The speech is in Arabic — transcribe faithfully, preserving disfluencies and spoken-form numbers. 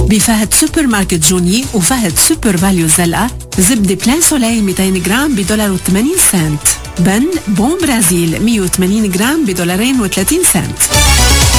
بفهد سوبر ماركت جوني وفهد سوبر فاليو زلقة. زبدة بلان سولاي مئتين جرام بدولار وثمانين سنت. بن بون برازيل مئة وثمانين جرام بدولارين وثلاثين سنت.